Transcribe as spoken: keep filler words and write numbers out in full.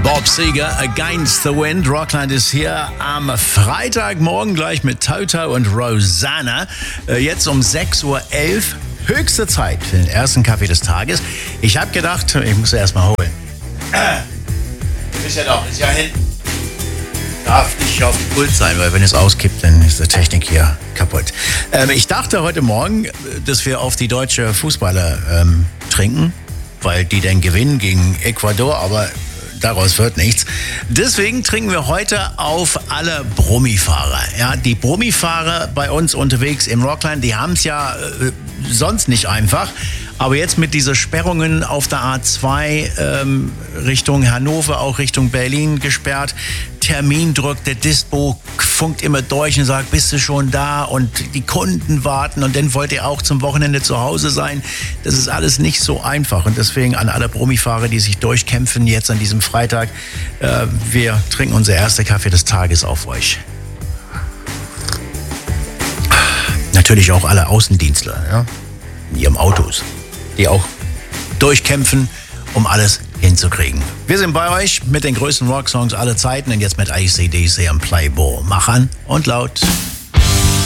Bob Seger, Against the Wind. Rockland ist hier am Freitagmorgen gleich mit Toto und Rosanna. Jetzt um sechs Uhr elf. Höchste Zeit für den ersten Kaffee des Tages. Ich habe gedacht, ich muss erst mal holen. Ist ja doch, ist ja hinten. Darf nicht auf dem Pult sein, weil wenn es auskippt, dann ist die Technik hier kaputt. Ähm, ich dachte heute Morgen, dass wir auf die deutsche Fußballer ähm, trinken, weil die dann gewinnen gegen Ecuador, aber daraus wird nichts. Deswegen trinken wir heute auf alle Brummifahrer. Ja, die Brummifahrer bei uns unterwegs im Rockland, die haben es ja äh, sonst nicht einfach. Aber jetzt mit diesen Sperrungen auf der A zwei ähm, Richtung Hannover, auch Richtung Berlin gesperrt. Termindruck, der Dispo funkt immer durch und sagt, bist du schon da? Und die Kunden warten und dann wollt ihr auch zum Wochenende zu Hause sein. Das ist alles nicht so einfach. Und deswegen an alle Brummifahrer, die sich durchkämpfen jetzt an diesem Freitag, äh, wir trinken unser erster Kaffee des Tages auf euch. Natürlich auch alle Außendienstler, ja, in ihren Autos, die auch durchkämpfen, um alles hinzukriegen. Wir sind bei euch mit den größten Rocksongs aller Zeiten und jetzt mit A C/D C am Playboy. Mach an und laut.